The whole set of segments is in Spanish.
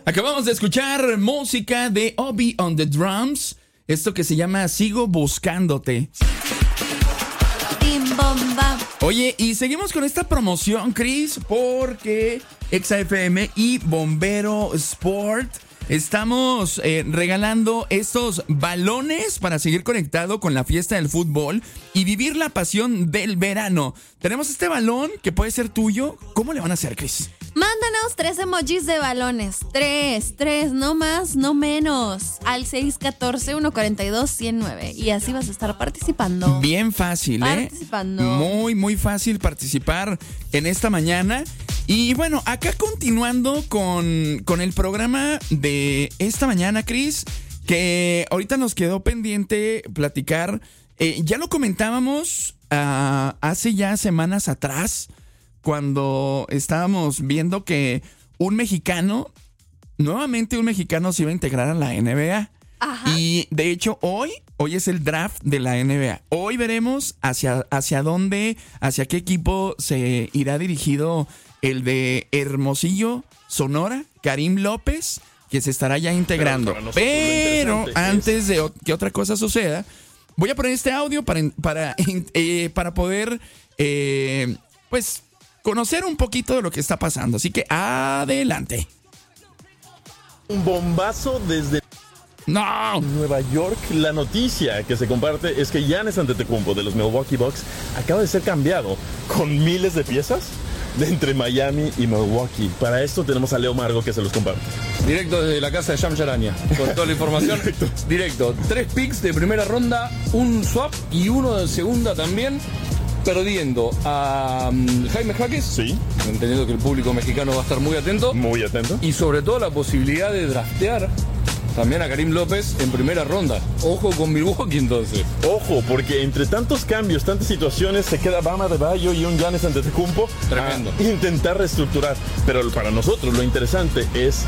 Acabamos de escuchar música de Obi on the Drums. Esto que se llama Sigo Buscándote. Oye, y seguimos con esta promoción, Chris, porque XFM y Bombero Sport estamos regalando estos balones para seguir conectado con la fiesta del fútbol y vivir la pasión del verano. Tenemos este balón que puede ser tuyo. ¿Cómo le van a hacer, Chris? Mándanos 3 emojis de balones. 3, no más, no menos. Al 614-142-109. Y así vas a estar participando. Bien fácil, Participando. Muy, muy fácil participar en esta mañana. Y bueno, acá continuando con el programa de esta mañana, Chris, que ahorita nos quedó pendiente platicar. Ya lo comentábamos hace ya semanas atrás, cuando estábamos viendo que nuevamente un mexicano se iba a integrar a la NBA. Ajá. Y de hecho hoy es el draft de la NBA. Hoy veremos hacia dónde, hacia qué equipo se irá dirigido el de Hermosillo, Sonora, Karim López, que se estará ya integrando. Pero antes de que otra cosa suceda, voy a poner este audio para poder pues conocer un poquito de lo que está pasando. Así que adelante. Un bombazo desde Nueva York. La noticia que se comparte es que Giannis Antetokounmpo de los Milwaukee Bucks acaba de ser cambiado con miles de piezas de entre Miami y Milwaukee. Para esto tenemos a Leo Margo que se los comparte. Directo desde la casa de Shams Charania, con toda la información. Directo. 3 picks de primera ronda, un swap y uno de segunda también. Perdiendo a Jaime Jaques. Sí. Entendiendo que el público mexicano va a estar muy atento. Muy atento. Y sobre todo la posibilidad de draftear también a Karim López en primera ronda. Ojo con Milwaukee entonces. Ojo, porque entre tantos cambios, tantas situaciones, se queda Bam Adebayo y un Giannis Antetokounmpo. Tremendo. A intentar reestructurar. Pero para nosotros lo interesante es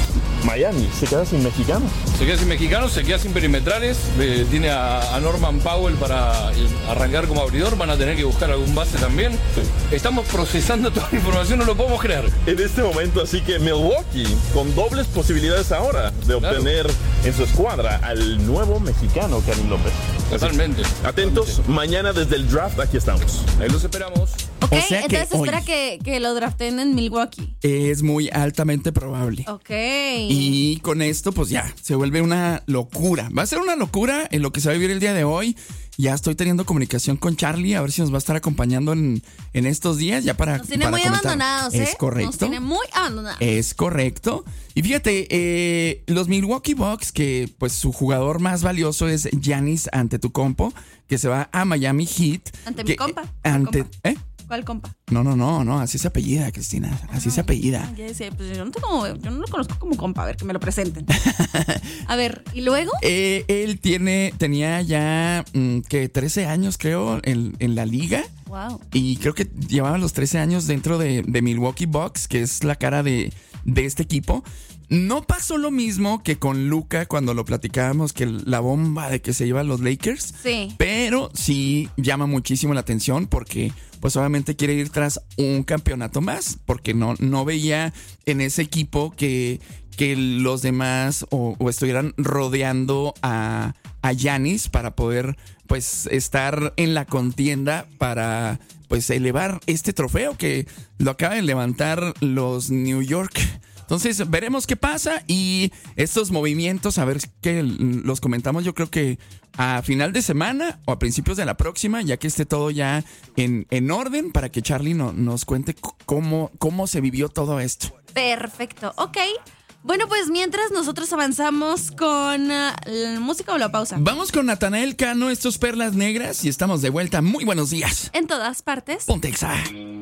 Miami se queda sin mexicanos. Se queda sin mexicanos, se queda sin perimetrales. Tiene a Norman Powell para arrancar como abridor. Van a tener que buscar algún base también. Sí. Estamos procesando toda la información, no lo podemos creer. En este momento, así que Milwaukee con dobles posibilidades ahora de obtener en su escuadra al nuevo mexicano Karim López. Totalmente. Atentos, mañana desde el draft aquí estamos. Ahí los esperamos. Ok, O sea que entonces espera que lo draften en Milwaukee. Es muy altamente probable. Ok. Y con esto, pues ya, se vuelve una locura. Va a ser una locura en lo que se va a vivir el día de hoy. Ya estoy teniendo comunicación con Charlie, a ver si nos va a estar acompañando en estos días, ya para Nos tiene para muy comentar. abandonados, Es correcto. Nos tiene muy abandonados. Es correcto. Y fíjate, los Milwaukee Bucks, que pues su jugador más valioso es Giannis Antetokounmpo, que se va a Miami Heat. Ante que, mi compa. ¿Cuál compa? No, así se apellida, Cristina, así se apellida. Ya decía, pues yo no lo conozco como compa, a ver, que me lo presenten. A ver, ¿y luego? Él tenía ya, 13 años, creo, en la liga. Wow. Y creo que llevaba los 13 años dentro de Milwaukee Bucks, que es la cara de este equipo. No pasó lo mismo que con Luka cuando lo platicábamos, que la bomba de que se iban los Lakers. Sí. Pero sí llama muchísimo la atención porque pues obviamente quiere ir tras un campeonato más, porque no veía en ese equipo que los demás o estuvieran rodeando a Giannis para poder pues estar en la contienda para pues elevar este trofeo que lo acaban de levantar los New York. Entonces veremos qué pasa y estos movimientos, a ver qué los comentamos, yo creo que a final de semana o a principios de la próxima, ya que esté todo ya en orden, para que Charlie nos cuente cómo se vivió todo esto. Perfecto, ok. Bueno, pues mientras nosotros avanzamos con la música o la pausa. Vamos con Natanael Cano, estos Perlas Negras, y estamos de vuelta. Muy buenos días. En todas partes. Ponte Exa.